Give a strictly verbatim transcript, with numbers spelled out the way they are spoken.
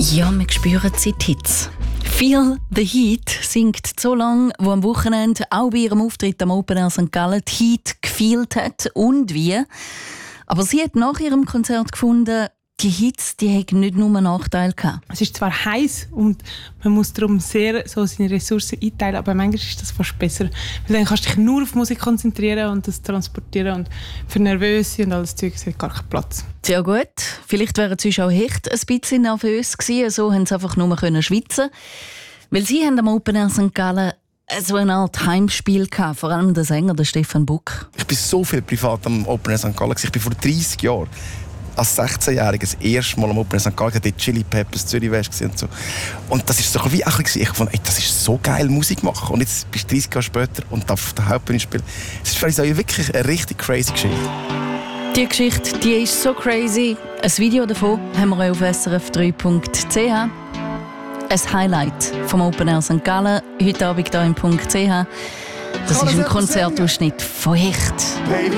Ja, wir spüren die Hits. «Feel the Heat» singt so lange, wo am Wochenende auch bei ihrem Auftritt am Open Air Sankt Gallen die Heat gefeelt hat und wie. Aber sie hat nach ihrem Konzert gefunden, die Hits, die haben nicht nur einen Nachteil gehabt. Es ist zwar heiß und man muss darum sehr so seine Ressourcen einteilen, aber manchmal ist das fast besser. Weil dann kannst du dich nur auf Musik konzentrieren und das transportieren und für Nervöse und alles Zeug hat gar keinen Platz. Sehr gut. Vielleicht wären sie auch echt ein bisschen nervös gewesen, so haben sie einfach nur schwitzen. Weil sie haben am Open Air Sankt Gallen so eine Art Heimspiel gehabt, vor allem der Sänger, der Stefan Buck. Ich bin so viel privat am Open Air Sankt Gallen. Ich bin vor dreissig Jahren als sechzehnjähriger das erste Mal am Open Air Sankt Gallen, die Chili Peppers, Zürich West und so. Und das ist so wie auch ich fand, ey, das ist so geil, Musik machen. Und jetzt bist du dreissig Jahre später und darf auf der Hauptbühne spielen. Es ist für uns wirklich eine richtig crazy Geschichte. Die Geschichte, die ist so crazy. Ein Video davon haben wir auf s r f drei punkt c h. Ein Highlight vom Open Air Sankt Gallen, heute Abend hier im Punkt C H. Das ist ein Konzertausschnitt von echt. Baby,